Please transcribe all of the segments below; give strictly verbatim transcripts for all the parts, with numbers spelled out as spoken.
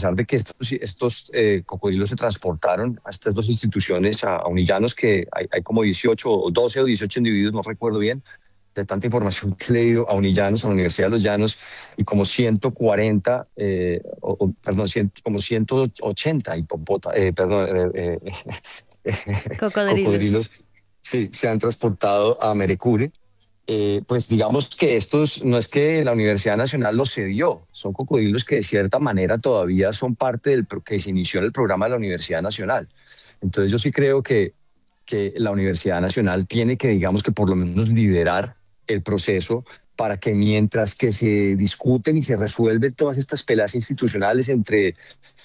pesar de que estos, estos eh, cocodrilos se transportaron a estas dos instituciones, a, a Unillanos, que hay, hay como dieciocho o doce o dieciocho individuos, no recuerdo bien, de tanta información que he leído, a Unillanos, a la Universidad de los Llanos, y como ciento cuarenta, eh, o, o, perdón, cien, como ciento ochenta hipopótamos, eh, perdón, eh, eh, Cocodrilos. cocodrilos, sí, se han transportado a Merecure. Eh, pues digamos que estos, no es que la Universidad Nacional los cedió, son cocodrilos que de cierta manera todavía son parte del pro- que se inició en el programa de la Universidad Nacional. Entonces yo sí creo que, que la Universidad Nacional tiene que, digamos que por lo menos liderar el proceso para que mientras que se discuten y se resuelven todas estas peleas institucionales entre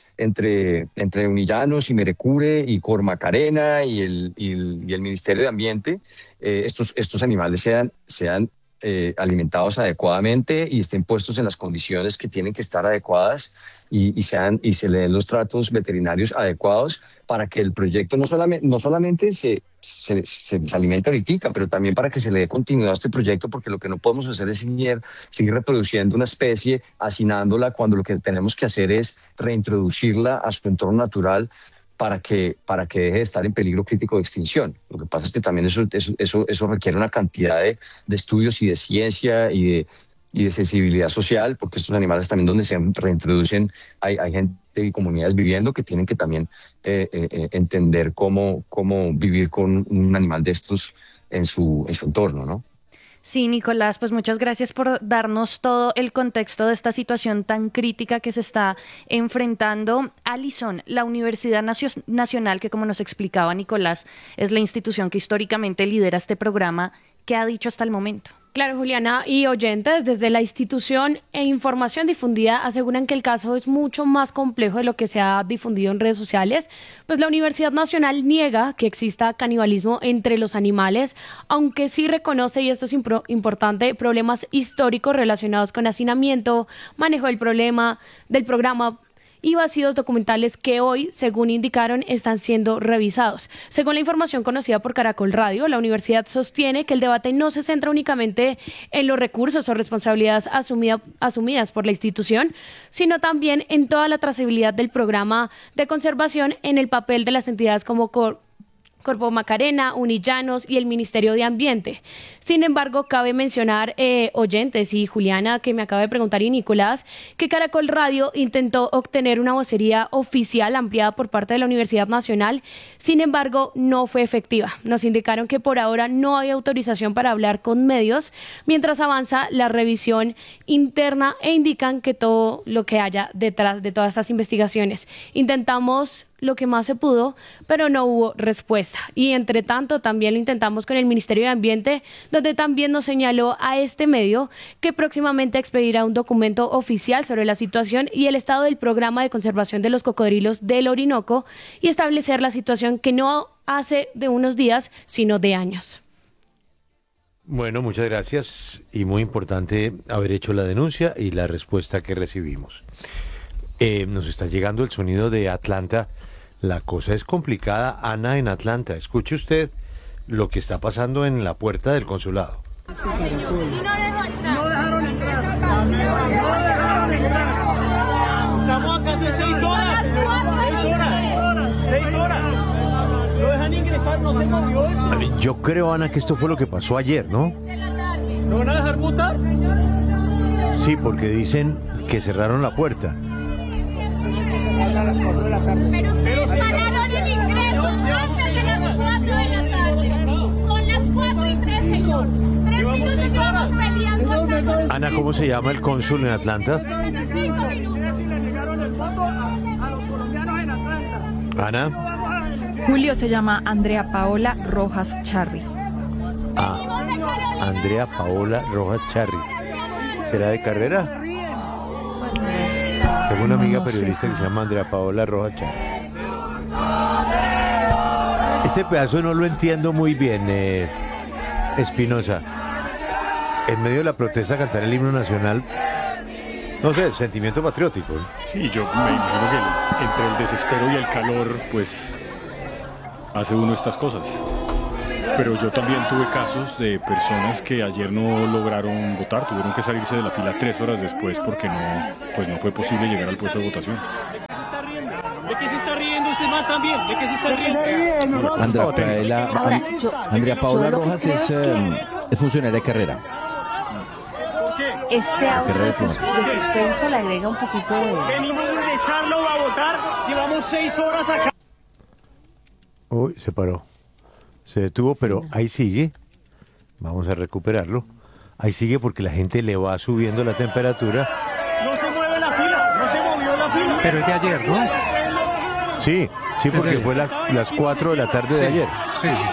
entre, entre Unillanos y Merecure y Cormacarena y el, y el, y el Ministerio de Ambiente, eh, estos, estos animales sean, sean eh, alimentados adecuadamente y estén puestos en las condiciones que tienen que estar adecuadas y, y, sean, y se le den los tratos veterinarios adecuados para que el proyecto no solamente, no solamente se, se, se, se alimente ahorita, pero también para que se le dé continuidad a este proyecto, porque lo que no podemos hacer es seguir, seguir reproduciendo una especie, hacinándola, cuando lo que tenemos que hacer es reintroducirla a su entorno natural para que, para que deje de estar en peligro crítico de extinción. Lo que pasa es que también eso, eso, eso, eso requiere una cantidad de, de estudios y de ciencia y de, y de sensibilidad social, porque estos animales también donde se reintroducen hay, hay gente y comunidades viviendo que tienen que también eh, eh, entender cómo, cómo vivir con un animal de estos en su, en su entorno, ¿no? Sí, Nicolás, pues muchas gracias por darnos todo el contexto de esta situación tan crítica que se está enfrentando. Alison, la Universidad Nacio- Nacional, que como nos explicaba Nicolás, es la institución que históricamente lidera este programa, ¿qué ha dicho hasta el momento? Claro, Juliana, y oyentes, desde la institución e información difundida aseguran que el caso es mucho más complejo de lo que se ha difundido en redes sociales, pues la Universidad Nacional niega que exista canibalismo entre los animales, aunque sí reconoce, y esto es impro- importante, problemas históricos relacionados con hacinamiento, manejo del problema, del programa y vacíos documentales que hoy, según indicaron, están siendo revisados. Según la información conocida por Caracol Radio, la universidad sostiene que el debate no se centra únicamente en los recursos o responsabilidades asumida, asumidas por la institución, sino también en toda la trazabilidad del programa de conservación, en el papel de las entidades como Cor Cormacarena, Unillanos y el Ministerio de Ambiente. Sin embargo, cabe mencionar, eh, oyentes y Juliana, que me acaba de preguntar, y Nicolás, que Caracol Radio intentó obtener una vocería oficial ampliada por parte de la Universidad Nacional. Sin embargo, no fue efectiva. Nos indicaron que por ahora no hay autorización para hablar con medios mientras avanza la revisión interna e indican que todo lo que haya detrás de todas estas investigaciones. Intentamos lo que más se pudo, pero no hubo respuesta. Y entre tanto, también lo intentamos con el Ministerio de Ambiente, donde también nos señaló a este medio que próximamente expedirá un documento oficial sobre la situación y el estado del programa de conservación de los cocodrilos del Orinoco y establecer la situación que no hace de unos días, sino de años. Bueno, muchas gracias y muy importante haber hecho la denuncia y la respuesta que recibimos. Eh, nos está llegando el sonido de Atlanta. La cosa es complicada, Ana, en Atlanta. Escuche usted lo que está pasando en la puerta del consulado. No dejaron entrar. No dejaron entrar. Estamos acá hace seis horas. Seis horas. Seis horas. No dejan ingresar, no se movió eso. Yo creo, Ana, que esto fue lo que pasó ayer, ¿no? ¿No van a dejar votar? Sí, porque dicen que cerraron la puerta. Pero ustedes pararon el ingreso antes de las cuatro de la tarde. Son las cuatro y tres, señor. Tres minutos estamos peleando acá. Ana, ¿cómo se llama el cónsul en Atlanta? Cinco minutos. Ana. Julio, se llama Andrea Paola Rojas Charri. Ah, Andrea Paola Rojas Charri. ¿Será de carrera? Tengo una amiga periodista que se llama Andrea Paola Rojas Charri. Este pedazo no lo entiendo muy bien, eh, Espinosa. En medio de la protesta cantar el himno nacional, no sé, sentimiento patriótico. Sí, yo me imagino que entre el desespero y el calor, pues, hace uno estas cosas. Pero yo también tuve casos de personas que ayer no lograron votar, tuvieron que salirse de la fila tres horas después porque no, pues no fue posible llegar al puesto de votación. qué se está riendo usted más también? ¿De qué se está riendo? Andrea Paola, Andrea Paola Rojas es, eh, es funcionaria de carrera. Este audio de, sus, de suspenso le agrega un poquito de... Venimos de Charlo a votar, llevamos seis horas acá. Uy, se paró. Se detuvo, pero ahí sigue. Vamos a recuperarlo. Ahí sigue porque la gente le va subiendo la temperatura. No se mueve la fila, no se movió la fila. Pero es de ayer, ¿no? Sí, sí, porque fue la, las cuatro de la tarde de ayer. Sí, sí, sí.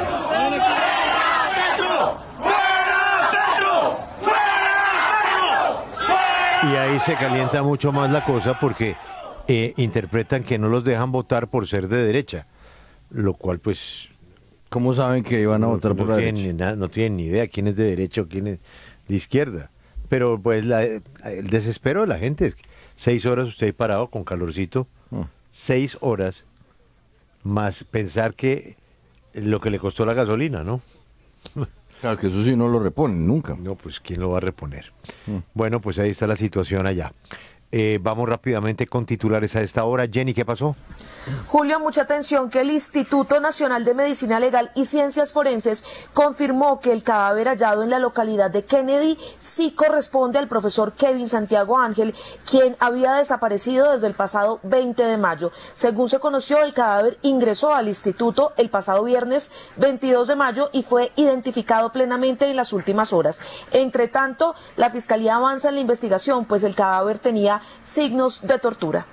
Y ahí se calienta mucho más la cosa porque eh, interpretan que no los dejan votar por ser de derecha, lo cual pues... ¿Cómo saben que iban a no, votar por no la tienen derecha? Ni nada, no tienen ni idea quién es de derecha o quién es de izquierda. Pero pues la, el desespero de la gente es que seis horas usted ahí parado con calorcito, Oh. seis horas más pensar que lo que le costó la gasolina, ¿no? Claro, que eso sí no lo reponen nunca. No, pues ¿quién lo va a reponer? Mm. Bueno, pues ahí está la situación allá. Eh, vamos rápidamente con titulares a esta hora. Jenny, ¿qué pasó? Julio, mucha atención que el Instituto Nacional de Medicina Legal y Ciencias Forenses confirmó que el cadáver hallado en la localidad de Kennedy sí corresponde al profesor Kevin Santiago Ángel, quien había desaparecido desde el pasado veinte de mayo. Según se conoció, el cadáver ingresó al instituto el pasado viernes veintidós de mayo y fue identificado plenamente en las últimas horas. Entre tanto, la Fiscalía avanza en la investigación, pues el cadáver tenía signos de tortura.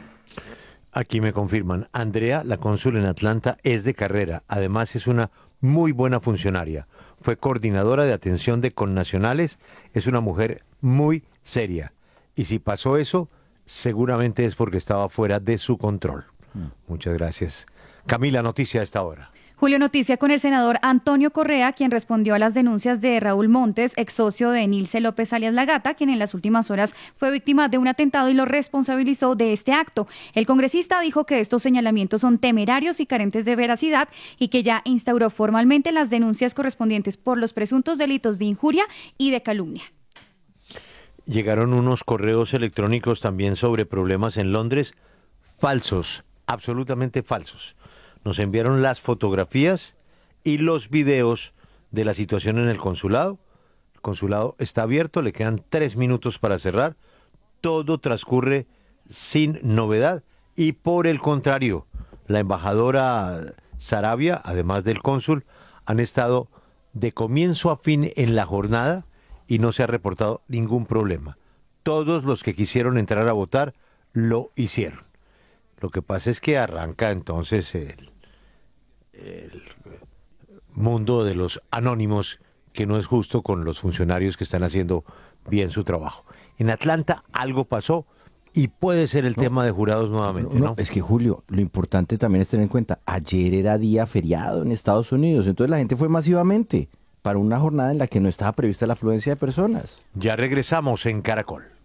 Aquí me confirman, Andrea, la cónsul en Atlanta, es de carrera. Además es una muy buena funcionaria. Fue coordinadora de atención de connacionales. Es una mujer muy seria. Y si pasó eso, seguramente es porque estaba fuera de su control. Mm. Muchas gracias. Camila, noticia a esta hora. Julio, noticia con el senador Antonio Correa, quien respondió a las denuncias de Raúl Montes, ex socio de Nilce López alias La Gata, quien en las últimas horas fue víctima de un atentado y lo responsabilizó de este acto. El congresista dijo que estos señalamientos son temerarios y carentes de veracidad y que ya instauró formalmente las denuncias correspondientes por los presuntos delitos de injuria y de calumnia. Llegaron unos correos electrónicos también sobre problemas en Londres, falsos, absolutamente falsos. Nos enviaron las fotografías y los videos de la situación en el consulado. El consulado está abierto, le quedan tres minutos para cerrar. Todo transcurre sin novedad y por el contrario, la embajadora Sarabia, además del cónsul, han estado de comienzo a fin en la jornada y no se ha reportado ningún problema. Todos los que quisieron entrar a votar lo hicieron. Lo que pasa es que arranca entonces el, el mundo de los anónimos, que no es justo con los funcionarios que están haciendo bien su trabajo. En Atlanta algo pasó y puede ser el no, tema de jurados nuevamente, ¿no? No, es que Julio, lo importante también es tener en cuenta, ayer era día feriado en Estados Unidos, entonces la gente fue masivamente para una jornada en la que no estaba prevista la afluencia de personas. Ya regresamos en Caracol.